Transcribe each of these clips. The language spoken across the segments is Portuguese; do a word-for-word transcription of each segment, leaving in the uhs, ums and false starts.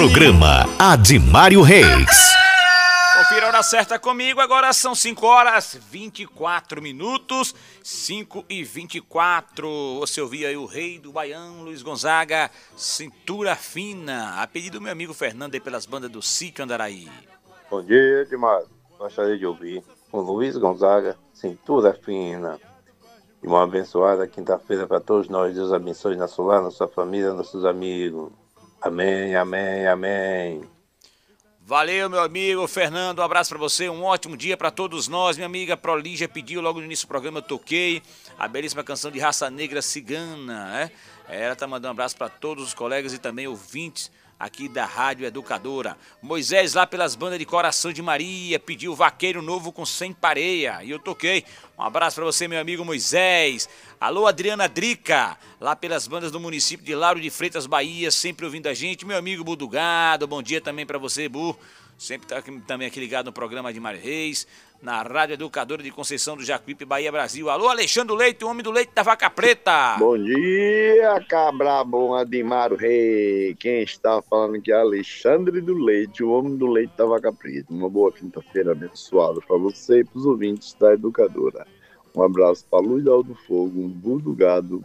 Programa Admário Reis. Confira a hora certa comigo, agora são cinco horas e vinte e quatro minutos, cinco e vinte e quatro. Você ouvia aí o rei do Baião, Luiz Gonzaga, Cintura Fina, a pedido do meu amigo Fernando aí pelas bandas do Sítio Andaraí. Bom dia, Admário. Gostaria de ouvir o Luiz Gonzaga, Cintura Fina. E uma abençoada quinta-feira para todos nós. Deus abençoe nosso lar, nossa família, nossos amigos. Amém, amém, amém. Valeu, meu amigo Fernando, um abraço pra você, um ótimo dia pra todos nós. Minha amiga Prolígia pediu logo no início do programa, eu toquei a belíssima canção de Raça Negra Cigana, né? Ela tá mandando um abraço pra todos os colegas e também ouvintes aqui da Rádio Educadora. Moisés lá pelas bandas de Coração de Maria pediu Vaqueiro Novo com Sem Pareia e eu toquei. Um abraço pra você, meu amigo Moisés. Alô, Adriana Drica, lá pelas bandas do município de Lauro de Freitas, Bahia, sempre ouvindo a gente. Meu amigo Budugado, bom dia também pra você, Bu. Sempre tá aqui, também aqui ligado no programa de Mário Reis, na Rádio Educadora de Conceição do Jacuípe, Bahia, Brasil. Alô, Alexandre Leite, o homem do leite da vaca preta. Bom dia, cabra bom Admário Reis. Quem está falando aqui é Alexandre do Leite, o homem do leite da vaca preta. Uma boa quinta-feira abençoada para você e para os ouvintes da Educadora. Um abraço para Luz do Fogo, um Budo Gado,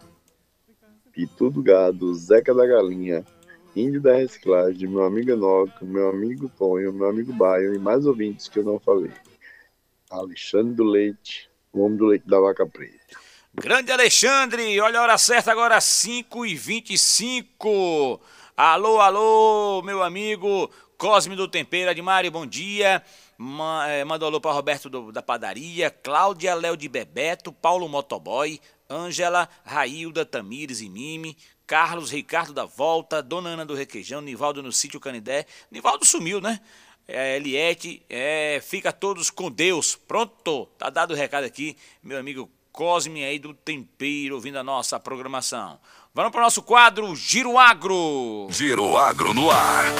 Pitu do Gado, Zeca da Galinha, Índio da Reciclagem, meu amigo Enoque, meu amigo Tonho, meu amigo Baio e mais ouvintes que eu não falei. Alexandre do Leite, o homem do leite da vaca preta. Grande Alexandre, olha a hora certa agora, cinco e vinte e cinco. Alô, alô, meu amigo Cosme do Tempero, Admário, bom dia. Manda um alô para Roberto do, da Padaria, Cláudia, Léo de Bebeto, Paulo Motoboy, Ângela, Railda, Tamires e Mime, Carlos, Ricardo da Volta, Dona Ana do Requeijão, Nivaldo no Sítio Canidé. Nivaldo sumiu, né? É, Eliette, é, fica todos com Deus. Pronto, tá dado o recado aqui, meu amigo Cosme aí do Tempero, ouvindo a nossa programação. Vamos para o nosso quadro Giro Agro. Giro Agro no ar.